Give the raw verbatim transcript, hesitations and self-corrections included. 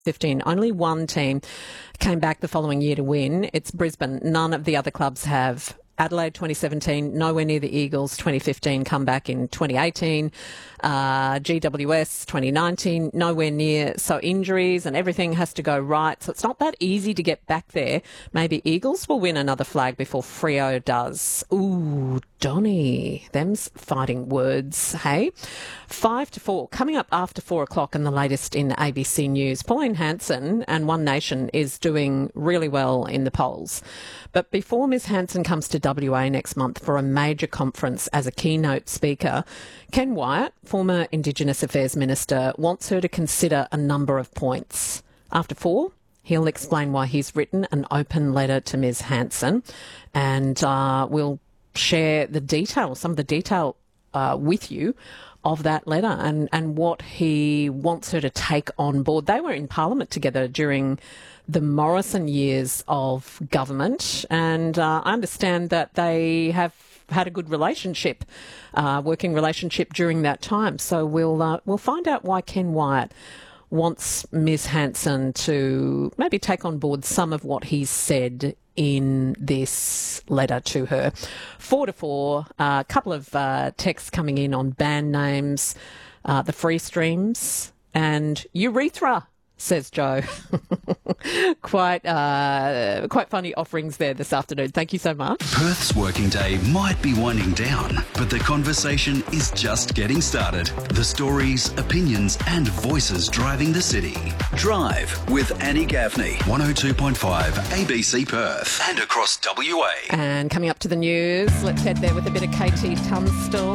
fifteen. Only one team came back the following year to win. It's Brisbane. None of the other clubs have. Adelaide twenty seventeen, nowhere near the Eagles. twenty fifteen, come back in twenty eighteen. Uh, G W S twenty nineteen, nowhere near. So injuries and everything has to go right. So it's not that easy to get back there. Maybe Eagles will win another flag before Freo does. Ooh, Donny. Them's fighting words, hey? Five to four. Coming up after four o'clock and the latest in A B C News. Pauline Hanson and One Nation is doing really well in the polls. But before Miss Hanson comes to W A next month for a major conference as a keynote speaker, Ken Wyatt, former Indigenous Affairs Minister, wants her to consider a number of points. After four, he'll explain why he's written an open letter to Miss Hanson, and uh, we'll share the detail, some of the detail uh, with you of that letter and, and what he wants her to take on board. They were in Parliament together during the Morrison years of government, and uh, I understand that they have had a good relationship, uh, working relationship during that time. So we'll uh, we'll find out why Ken Wyatt wants Miss Hanson to maybe take on board some of what he's said in this letter to her. Four to four, a uh, couple of uh, texts coming in on band names, uh, the free streams, and urethra, says Joe. quite uh, quite funny offerings there this afternoon. Thank you so much. Perth's working day might be winding down, but the conversation is just getting started. The stories, opinions and voices driving the city. Drive with Annie Gaffney. one oh two point five A B C Perth and across W A. And coming up to the news, let's head there with a bit of K T Tunstall.